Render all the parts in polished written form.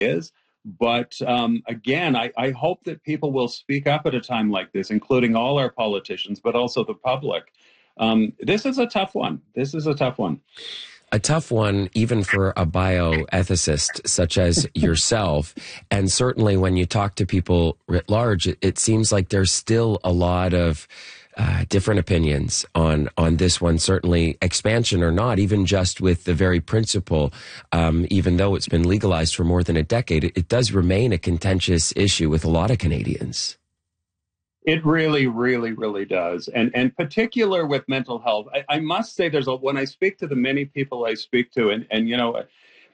is. But again, I hope that people will speak up at a time like this, including all our politicians, but also the public. This is a tough one. This is a tough one. A tough one, even for a bioethicist such as yourself. And certainly when you talk to people writ large, it seems like there's still a lot of different opinions on this one, certainly expansion or not, even just with the very principle, even though it's been legalized for more than a decade, it does remain a contentious issue with a lot of Canadians. It really, really, really does. And particular with mental health, I must say when I speak to the many people I speak to, and you know,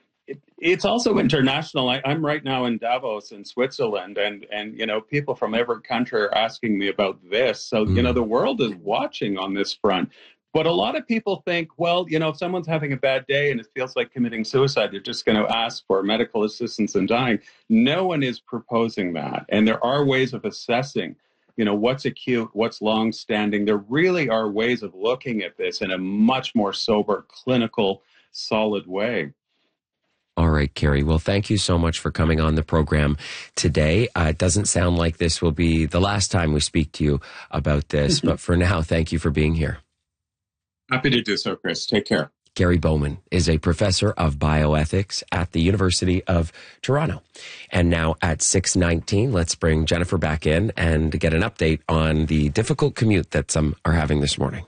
it's also international. I'm right now in Davos in Switzerland, and you know, people from every country are asking me about this. So, you know, the world is watching on this front. But a lot of people think, well, you know, if someone's having a bad day and it feels like committing suicide, they're just going to ask for medical assistance and dying. No one is proposing that. And there are ways of assessing, you know, what's acute, what's long-standing. There really are ways of looking at this in a much more sober, clinical, solid way. All right, Kerry. Well, thank you so much for coming on the program today. It doesn't sound like this will be the last time we speak to you about this, but for now, thank you for being here. Happy to do so, Chris. Take care. Gary Bowman is a professor of bioethics at the University of Toronto. And now at 6:19, let's bring Jennifer back in and get an update on the difficult commute that some are having this morning.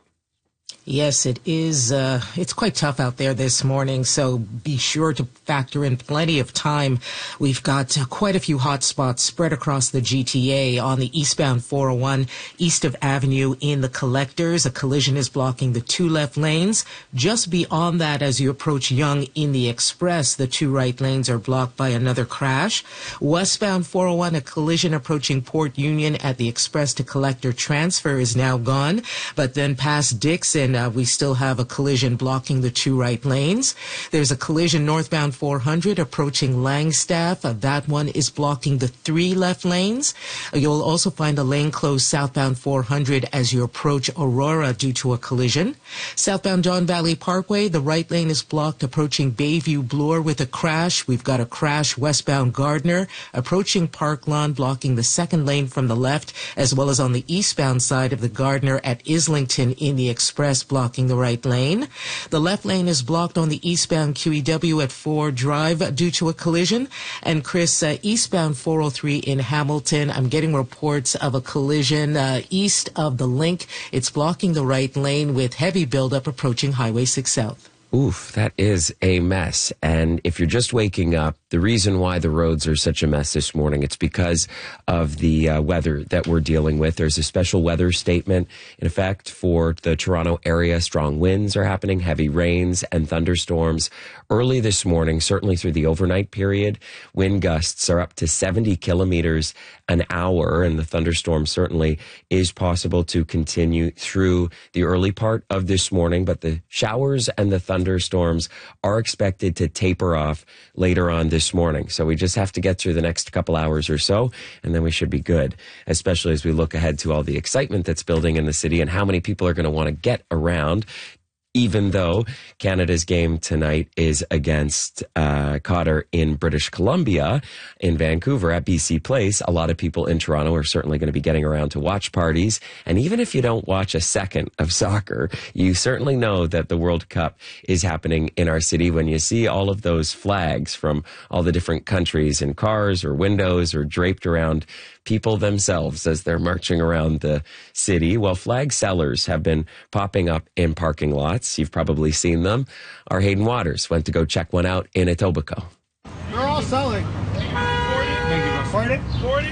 Yes, it is. It's quite tough out there this morning, so be sure to factor in plenty of time. We've got quite a few hot spots spread across the GTA on the eastbound 401, east of Avenue in the Collectors. A collision is blocking the two left lanes. Just beyond that, as you approach Yonge in the Express, the two right lanes are blocked by another crash. Westbound 401, a collision approaching Port Union at the Express to Collector transfer is now gone, but then past Dixon, we still have a collision blocking the two right lanes. There's a collision northbound 400 approaching Langstaff. That one is blocking the three left lanes. You'll also find a lane closed southbound 400 as you approach Aurora due to a collision. Southbound John Valley Parkway, the right lane is blocked approaching Bayview Bloor with a crash. We've got a crash westbound Gardner approaching Park Lawn, blocking the second lane from the left, as well as on the eastbound side of the Gardner at Islington in the Express, blocking the right lane. The left lane is blocked on the eastbound QEW at Ford Drive due to a collision. And Chris, eastbound 403 in Hamilton, I'm getting reports of a collision east of the Link. It's blocking the right lane with heavy buildup approaching Highway 6 South. Oof, that is a mess. And if you're just waking up, the reason why the roads are such a mess this morning, it's because of the weather that we're dealing with. There's a special weather statement in effect for the Toronto area. Strong winds are happening, heavy rains and thunderstorms. Early this morning, certainly through the overnight period, wind gusts are up to 70 kilometers an hour, and the thunderstorm certainly is possible to continue through the early part of this morning, but the showers and the thunderstorms are expected to taper off later on this morning. So we just have to get through the next couple hours or so, and then we should be good, especially as we look ahead to all the excitement that's building in the city and how many people are going to want to get around. Even though Canada's game tonight is against Cotter in British Columbia, in Vancouver at BC Place, a lot of people in Toronto are certainly going to be getting around to watch parties. And even if you don't watch a second of soccer, you certainly know that the World Cup is happening in our city when you see all of those flags from all the different countries in cars or windows or draped around people themselves as they're marching around the city. Well, flag sellers have been popping up in parking lots. You've probably seen them. Our Hayden Waters went to go check one out in Etobicoke. They're all selling. 40. Thank you, 40?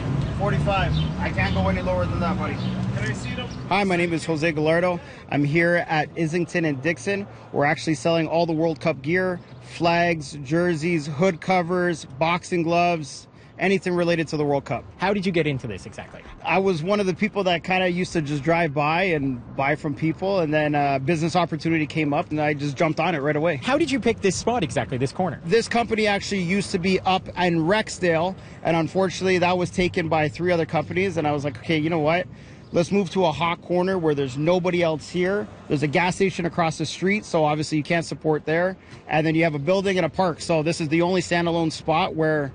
45. I can't go any lower than that, buddy. Can I see them? Hi, my name is Jose Gallardo. I'm here at Islington and Dixon. We're actually selling all the World Cup gear, flags, jerseys, hood covers, boxing gloves, anything related to the World Cup. How did you get into this exactly? I was one of the people that kind of used to just drive by and buy from people, and then a business opportunity came up and I just jumped on it right away. How did you pick this spot exactly, this corner? This company actually used to be up in Rexdale, and unfortunately that was taken by 3 other companies, and I was like, okay, you know what? Let's move to a hot corner where there's nobody else here. There's a gas station across the street, so obviously you can't support there. And then you have a building and a park. So this is the only standalone spot where